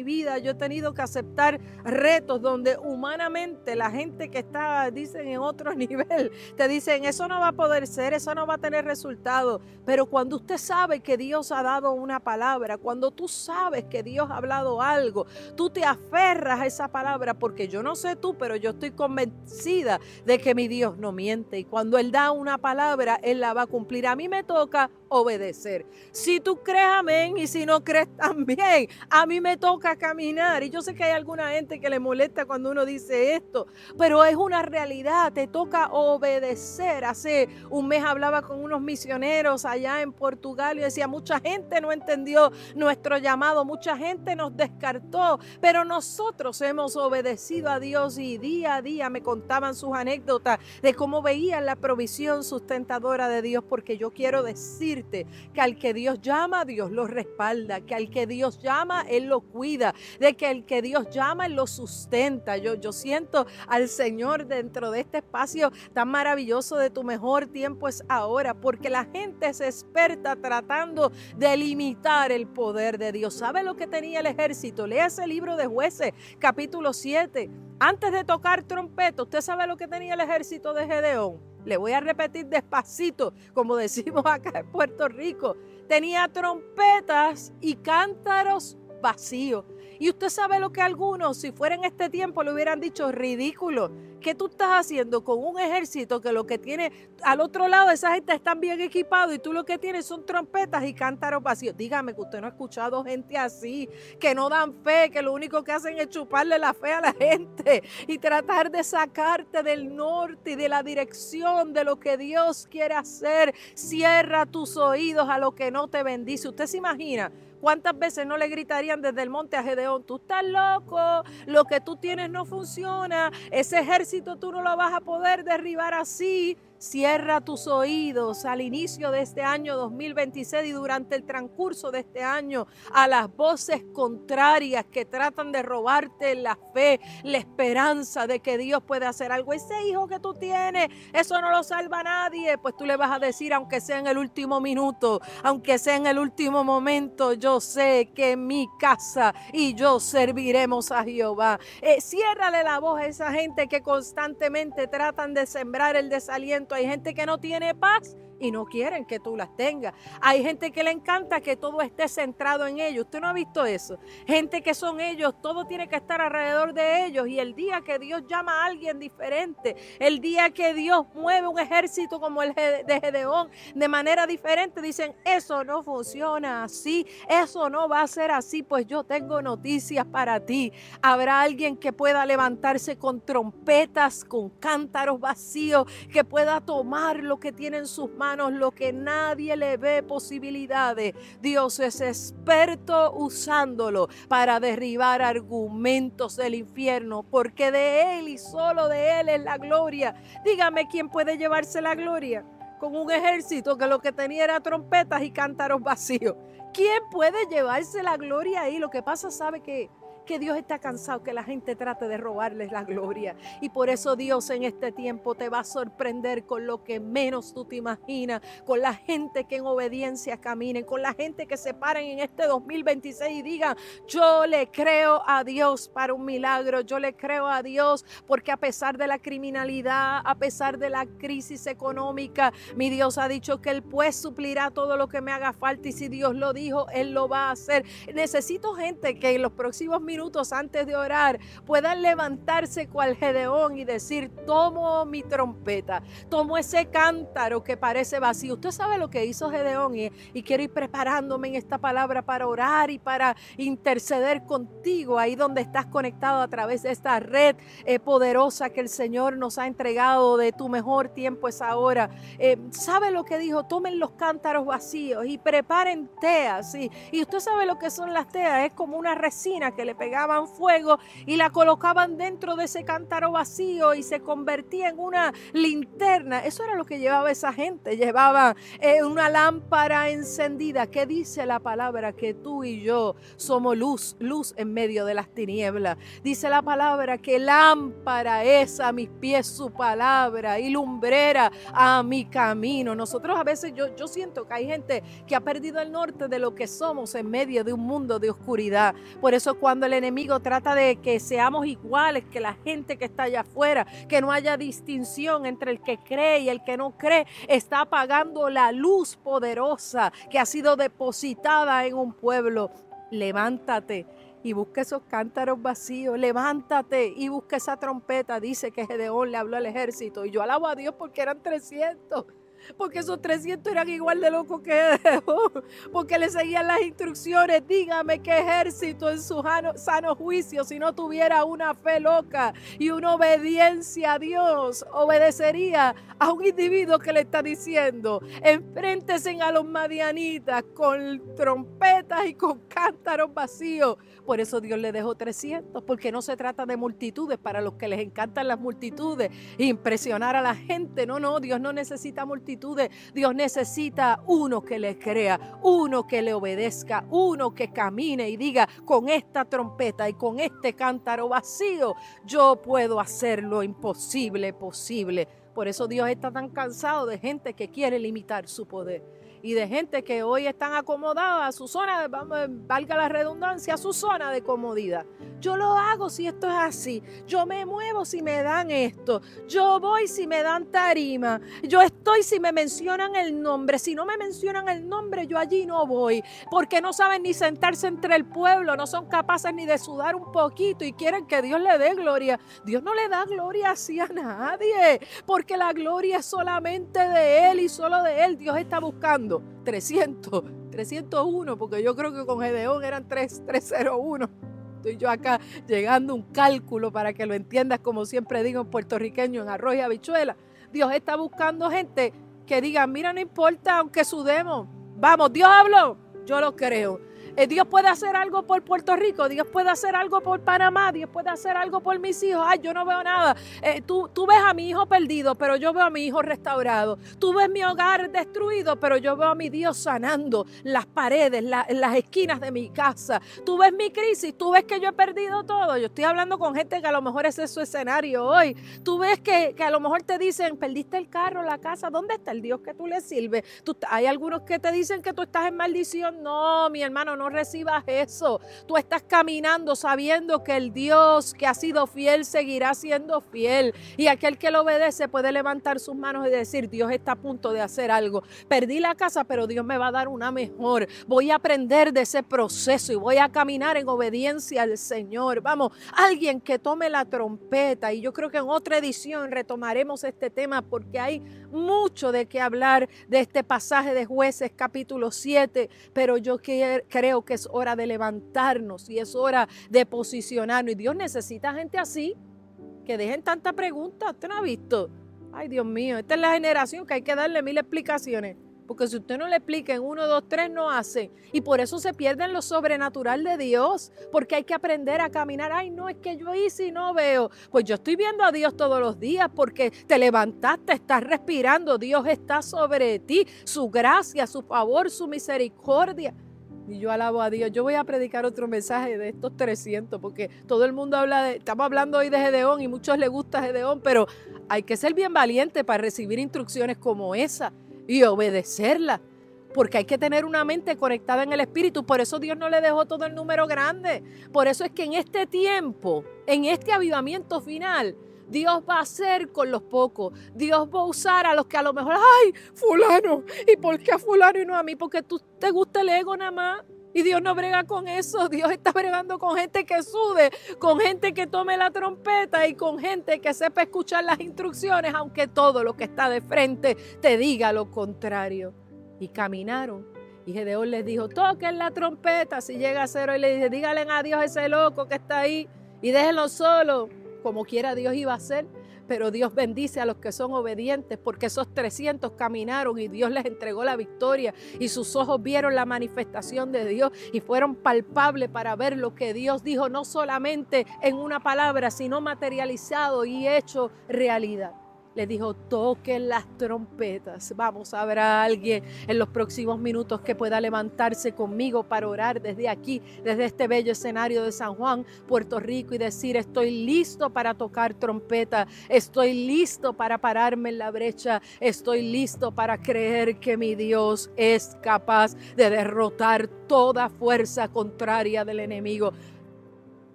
vida yo he tenido que aceptar retos donde humanamente la gente que está, dicen, en otro nivel, te dicen, eso no va a poder ser, eso no va a tener resultado. Pero cuando usted sabe que Dios ha dado una palabra, cuando tú sabes que Dios ha hablado algo, tú te aferras a esa palabra, porque yo no sé tú, pero yo estoy convencida de que mi Dios no miente. Y cuando Él da una palabra, Él la va a cumplir. A mí me toca obedecer. Si tú crees, amén, y si no crees, también. A mí me toca caminar. Y yo sé que hay alguna gente que le molesta cuando uno dice esto, pero es una realidad. Te toca obedecer. Hace un mes hablaba con unos misioneros allá en Portugal y decía, mucha gente no entendió nuestro llamado, mucha gente nos descartó, pero nosotros hemos obedecido a Dios, y día a día me contaban sus anécdotas de cómo veían la provisión sustentadora de Dios. Porque yo quiero decirte que al que Dios llama, Dios lo respalda, que al que Dios llama, Él lo cuida, de que el que Dios llama, Él lo sustenta. Yo siento al Señor dentro de este espacio tan maravilloso de Tu Mejor Tiempo es Ahora, porque la gente es experta tratando de limitar el poder de Dios. ¿Sabe lo que tenía el ejército? Lea ese libro de Jueces, capítulo 7. Antes de tocar trompeta, ¿usted sabe lo que tenía el ejército de Gedeón? Le voy a repetir despacito, como decimos acá en Puerto Rico. Tenía trompetas y cántaros vacíos. Y usted sabe lo que algunos, si fuera en este tiempo, le hubieran dicho, ridículo. ¿Qué tú estás haciendo con un ejército que lo que tiene al otro lado, esa gente están bien equipados y tú lo que tienes son trompetas y cántaros vacíos? Dígame que usted no ha escuchado gente así, que no dan fe, que lo único que hacen es chuparle la fe a la gente y tratar de sacarte del norte y de la dirección de lo que Dios quiere hacer. Cierra tus oídos a lo que no te bendice. ¿Usted se imagina cuántas veces no le gritarían desde el monte a Gedeón, tú estás loco, lo que tú tienes no funciona, ese ejército tú no lo vas a poder derribar así? Cierra tus oídos al inicio de este año 2026 y durante el transcurso de este año a las voces contrarias que tratan de robarte la fe, la esperanza de que Dios puede hacer algo. Ese hijo que tú tienes, eso no lo salva a nadie. Pues tú le vas a decir, aunque sea en el último minuto, aunque sea en el último momento, yo sé que en mi casa y yo serviremos a Jehová. Ciérrale la voz a esa gente que constantemente tratan de sembrar el desaliento. Hay gente que no tiene paz y no quieren que tú las tengas. Hay gente que le encanta que todo esté centrado en ellos. ¿Usted no ha visto eso? Gente que son ellos, todo tiene que estar alrededor de ellos. Y el día que Dios llama a alguien diferente, el día que Dios mueve un ejército como el de Gedeón de manera diferente, dicen, eso no funciona así, eso no va a ser así. Pues yo tengo noticias para ti. Habrá alguien que pueda levantarse con trompetas, con cántaros vacíos, que pueda tomar lo que tiene en sus manos, lo que nadie le ve posibilidades. Dios es experto usándolo para derribar argumentos del infierno, porque de Él y solo de Él es la gloria. Dígame, ¿quién puede llevarse la gloria con un ejército que lo que tenía era trompetas y cántaros vacíos? ¿Quién puede llevarse la gloria ahí? Lo que pasa, ¿sabe qué? Que Dios está cansado que la gente trate de robarles la gloria. Y por eso Dios en este tiempo te va a sorprender con lo que menos tú te imaginas, con la gente que en obediencia caminen, con la gente que se paren en este 2026 y digan, yo le creo a Dios para un milagro, yo le creo a Dios porque a pesar de la criminalidad, a pesar de la crisis económica, mi Dios ha dicho que Él pues suplirá todo lo que me haga falta, y si Dios lo dijo, Él lo va a hacer. Necesito gente que en los próximos minutos antes de orar puedan levantarse cual Gedeón y decir, tomo mi trompeta, tomo ese cántaro que parece vacío. Usted sabe lo que hizo Gedeón, y quiero ir preparándome en esta palabra para orar y para interceder contigo ahí donde estás conectado a través de esta red poderosa que el Señor nos ha entregado de Tu Mejor Tiempo es Ahora. ¿Sabe lo que dijo? Tomen los cántaros vacíos y preparen teas. Y usted sabe lo que son las teas, es como una resina que le pegaban fuego y la colocaban dentro de ese cántaro vacío y se convertía en una linterna. Eso era lo que llevaba esa gente. Llevaba una lámpara encendida. ¿Qué dice la palabra? Que tú y yo somos luz en medio de las tinieblas. Dice la palabra que lámpara es a mis pies su palabra y lumbrera a mi camino. Nosotros a veces yo siento que hay gente que ha perdido el norte de lo que somos en medio de un mundo de oscuridad. Por eso cuando el enemigo trata de que seamos iguales que la gente que está allá afuera, que no haya distinción entre el que cree y el que no cree, está apagando la luz poderosa que ha sido depositada en un pueblo. Levántate y busca esos cántaros vacíos, levántate y busca esa trompeta. Dice que Gedeón le habló al ejército y yo alabo a Dios porque eran 300. Porque esos 300 eran igual de locos que Gedeón, porque le seguían las instrucciones. Dígame qué ejército en su sano juicio, si no tuviera una fe loca y una obediencia a Dios, obedecería a un individuo que le está diciendo: enfréntense a los madianitas con trompetas y con cántaros vacíos. Por eso Dios le dejó 300, porque no se trata de multitudes para los que les encantan las multitudes, impresionar a la gente. No, Dios no necesita multitudes. Dios necesita uno que le crea, uno que le obedezca, uno que camine y diga: con esta trompeta y con este cántaro vacío yo puedo hacer lo imposible posible. Por eso Dios está tan cansado de gente que quiere limitar su poder y de gente que hoy están acomodadas a su zona, valga la redundancia, a su zona de comodidad. Yo lo hago si esto es así, yo me muevo si me dan esto, yo voy si me dan tarima, yo estoy si me mencionan el nombre, si no me mencionan el nombre yo allí no voy, porque no saben ni sentarse entre el pueblo, no son capaces ni de sudar un poquito y quieren que Dios le dé gloria. Dios no le da gloria así a nadie, porque la gloria es solamente de Él y solo de Él. Dios está buscando 301, porque yo creo que con Gedeón eran 301. Estoy yo acá llegando a un cálculo para que lo entiendas, como siempre digo en puertorriqueño, en arroz y habichuela. Dios está buscando gente que diga: mira, no importa aunque sudemos, vamos, Dios habló, yo lo creo. Dios puede hacer algo por Puerto Rico, Dios puede hacer algo por Panamá, Dios puede hacer algo por mis hijos. Ay, yo no veo nada. Tú ves a mi hijo perdido, pero yo veo a mi hijo restaurado. Tú ves mi hogar destruido, pero yo veo a mi Dios sanando las paredes, las esquinas de mi casa. Tú ves mi crisis, tú ves que yo he perdido todo. Yo estoy hablando con gente que a lo mejor ese es su escenario hoy. Tú ves que a lo mejor te dicen: perdiste el carro, la casa, ¿dónde está el Dios que tú le sirves? Hay algunos que te dicen que tú estás en maldición. No, mi hermano, no recibas eso. Tú estás caminando sabiendo que el Dios que ha sido fiel seguirá siendo fiel, y aquel que lo obedece puede levantar sus manos y decir: Dios está a punto de hacer algo. Perdí la casa, pero Dios me va a dar una mejor. Voy a aprender de ese proceso y voy a caminar en obediencia al Señor. Vamos, alguien que tome la trompeta, y yo creo que en otra edición retomaremos este tema, porque hay mucho de qué hablar de este pasaje de Jueces capítulo 7, pero yo creo que es hora de levantarnos y es hora de posicionarnos, y Dios necesita gente así, que dejen tanta pregunta. ¿Usted no ha visto? Ay, Dios mío, esta es la generación que hay que darle 1000 explicaciones, porque si usted no le explica en 1, 2, 3 no hace, y por eso se pierden lo sobrenatural de Dios, porque hay que aprender a caminar. Ay, no, es que yo hice y no veo. Pues yo estoy viendo a Dios todos los días, porque te levantaste, estás respirando, Dios está sobre ti, su gracia, su favor, su misericordia. Y yo alabo a Dios. Yo voy a predicar otro mensaje de estos 300, porque todo el mundo estamos hablando hoy de Gedeón y muchos les gusta Gedeón, pero hay que ser bien valiente para recibir instrucciones como esa y obedecerlas, porque hay que tener una mente conectada en el Espíritu. Por eso Dios no le dejó todo el número grande. Por eso es que en este tiempo, en este avivamiento final, Dios va a hacer con los pocos. Dios va a usar a los que a lo mejor: ay, fulano, ¿y por qué a fulano y no a mí? Porque tú te gusta el ego nada más. Y Dios no brega con eso. Dios está bregando con gente que sude, con gente que tome la trompeta y con gente que sepa escuchar las instrucciones, aunque todo lo que está de frente te diga lo contrario. Y caminaron. Y Gedeón les dijo: toquen la trompeta. Si llega a cero y le dice: díganle adiós a ese loco que está ahí y déjenlo solo. Como quiera Dios iba a hacer, pero Dios bendice a los que son obedientes, porque esos 300 caminaron y Dios les entregó la victoria, y sus ojos vieron la manifestación de Dios y fueron palpables para ver lo que Dios dijo, no solamente en una palabra, sino materializado y hecho realidad. Les dijo: toquen las trompetas. Vamos, habrá alguien en los próximos minutos que pueda levantarse conmigo para orar desde aquí, desde este bello escenario de San Juan, Puerto Rico, y decir: estoy listo para tocar trompeta, estoy listo para pararme en la brecha, estoy listo para creer que mi Dios es capaz de derrotar toda fuerza contraria del enemigo.